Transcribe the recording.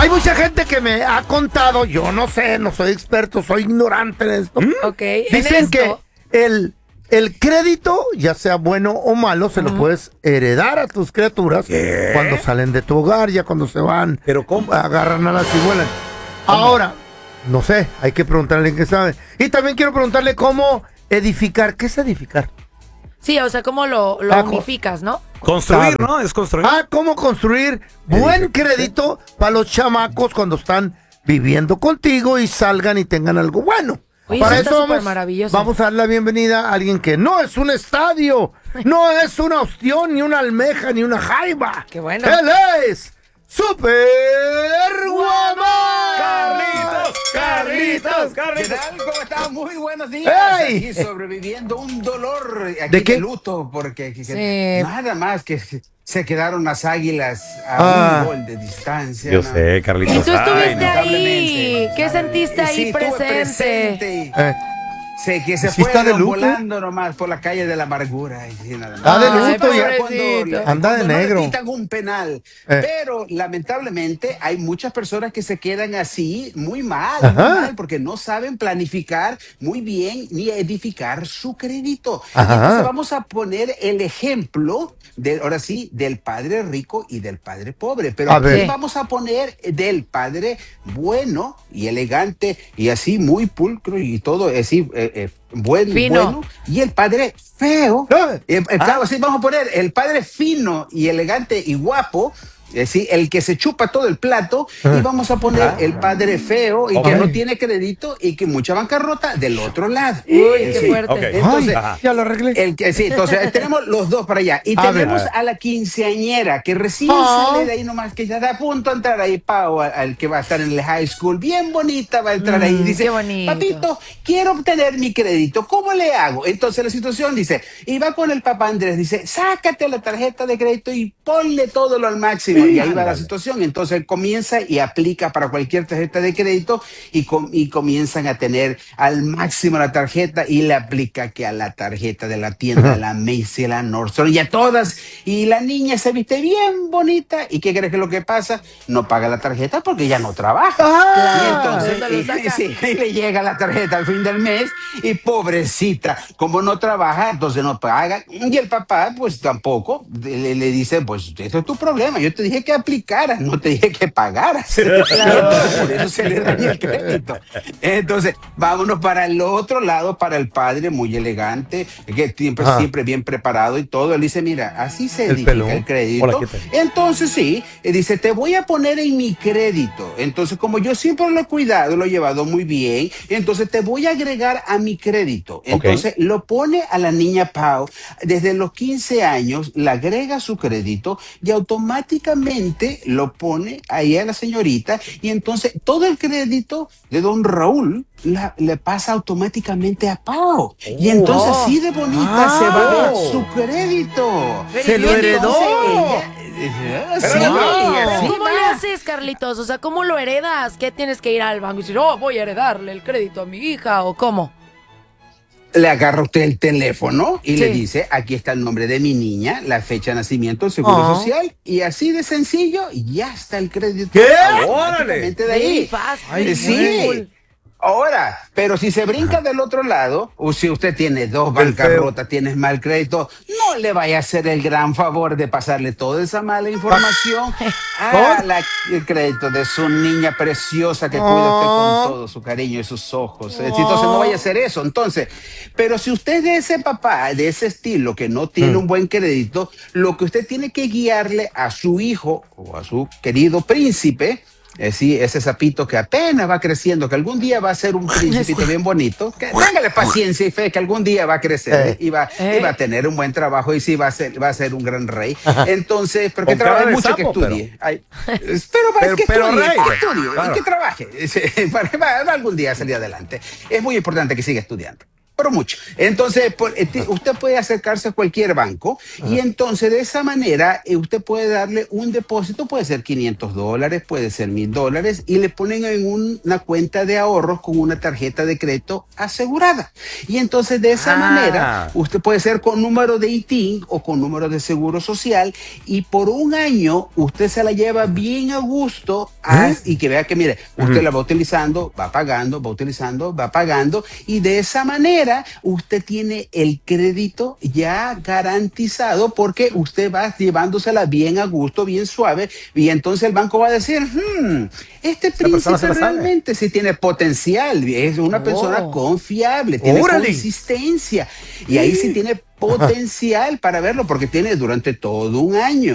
Hay mucha gente que me ha contado, yo no sé, no soy experto, soy ignorante en esto. Ok, Dicen que el crédito, ya sea bueno o malo, se lo puedes heredar a tus criaturas cuando salen de tu hogar, ya cuando se van. ¿Pero cómo? Agarran alas y vuelan. Ahora, no sé, hay que preguntarle a alguien que sabe. Y también quiero preguntarle cómo edificar. ¿Qué es edificar? Sí, o sea, ¿cómo lo unificas, no? Construir, ¿no? Es construir. ¿Cómo construir buen crédito para los chamacos cuando están viviendo contigo y salgan y tengan algo bueno? Oye, Para eso eso está maravilloso. vamos a dar la bienvenida a alguien que no es un estadio, no es una ostión, ni una almeja, ni una jaiba. ¡Qué bueno! Él es Super Guamán. Carlitos. ¿Qué tal? ¿Cómo están? Muy buenos días. ¡Ey! Aquí sobreviviendo un dolor aquí ¿De qué? luto, porque Sí. nada más que se quedaron las águilas a un gol de distancia. Yo ¿no? sé, Carlitos. Y tú estuviste ahí. lamentablemente. ¿Qué sentiste ahí Sí, estuve presente? Que se ¿Sí está de fueron luto? volando nomás por la calle de la amargura. Y nada más. Está de Ay, luto. pobrecito. Anda de cuando negro. No le pitan un penal. Pero lamentablemente hay muchas personas que se quedan así muy mal, porque no saben planificar muy bien ni edificar su crédito. Ajá. Entonces vamos a poner el ejemplo ahora sí, del padre rico y del padre pobre. Pero A ver. aquí vamos a poner del padre bueno y elegante y así muy pulcro y todo así bueno, y el padre feo. Claro, sí, vamos a poner el padre fino y elegante y guapo. Sí, el que se chupa todo el plato, y vamos a poner el padre feo y que no tiene crédito y que mucha bancarrota del otro lado. Uy, qué fuerte. Okay. Entonces, Ya lo arreglé. entonces tenemos los dos para allá. Y tenemos a la quinceañera que recién sale de ahí nomás, que ya está a punto de entrar ahí, Pau, al que va a estar en el high school. Bien bonita va a entrar ahí. Dice, qué bonito. papito, quiero obtener mi crédito. ¿Cómo le hago? Entonces la situación dice, y va con el papá Andrés, dice, sácate la tarjeta de crédito y ponle todo lo al máximo. Y ahí va la situación. Entonces él comienza y aplica para cualquier tarjeta de crédito y comienzan a tener al máximo la tarjeta y le aplica que a la tarjeta de la tienda, la Macy, la Nordstrom y a todas. Y la niña se viste bien bonita. ¿Y qué crees que es lo que pasa? No paga la tarjeta porque ya no trabaja. Y entonces y le llega la tarjeta al fin del mes y pobrecita, como no trabaja, entonces no paga. Y el papá pues tampoco le dice, pues esto es tu problema. Yo te dije que aplicaras, no te dije que pagaras. Claro. Por eso se le daña el crédito. Entonces, vámonos para el otro lado, para el padre muy elegante, que siempre bien preparado y todo. Él dice, mira, así se edifica el crédito. Hola, ¿qué tal? Entonces, sí, dice, te voy a poner en mi crédito. Entonces, como yo siempre lo he cuidado, lo he llevado muy bien, entonces te voy a agregar a mi crédito. Entonces, lo pone a la niña Pau, desde los 15 años, le agrega su crédito y automáticamente lo pone ahí a la señorita y entonces todo el crédito de don Raúl le pasa automáticamente a Pau. Y entonces así de bonita se va a ver su crédito. ¡Se lo heredó! ¿Cómo le haces, Carlitos? O sea, ¿cómo lo heredas? ¿Qué tienes que ir al banco y decir, voy a heredarle el crédito a mi hija? ¿O cómo? Le agarra usted el teléfono y le dice, aquí está el nombre de mi niña, la fecha de nacimiento, el seguro social, y así de sencillo, ya está el crédito. ¿Qué? Automáticamente de ahí. Muy fácil. Ay, Sí. Ahora, pero si se brinca del otro lado, o si usted tiene dos bancarrotas, tienes mal crédito, no le vaya a hacer el gran favor de pasarle toda esa mala información el crédito de su niña preciosa que cuida usted con todo su cariño y sus ojos. Entonces no vaya a hacer eso. Entonces, pero si usted es de ese papá, de ese estilo, que no tiene un buen crédito, lo que usted tiene que guiarle a su hijo o a su querido príncipe, sí, ese sapito que apenas va creciendo, que algún día va a ser un príncipito bien bonito, que téngale paciencia y fe que algún día va a crecer y va a tener un buen trabajo y sí va a ser un gran rey. Entonces, pero que trabaje mucho, que estudie. Pero que estudie y que trabaje. Para algún día salir adelante. Es muy importante que siga estudiando. pero mucho. Entonces, usted puede acercarse a cualquier banco y entonces de esa manera usted puede darle un depósito, puede ser $500, puede ser $1,000 y le ponen en una cuenta de ahorros con una tarjeta de crédito asegurada. Y entonces de esa manera usted puede ser con número de ITIN o con número de seguro social y por un año usted se la lleva bien a gusto y que vea que mire, usted la va utilizando, va pagando, va utilizando, va pagando y de esa manera usted tiene el crédito ya garantizado porque usted va llevándosela bien a gusto, bien suave y entonces el banco va a decir, este príncipe realmente sí tiene potencial, es una persona confiable, tiene consistencia y ahí sí tiene potencial para verlo porque tiene durante todo un año.